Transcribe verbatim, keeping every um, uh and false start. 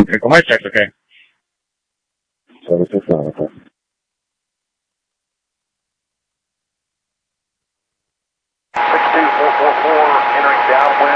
Critical mic check's okay. seven six nine, okay. six two four four four, entering downwind.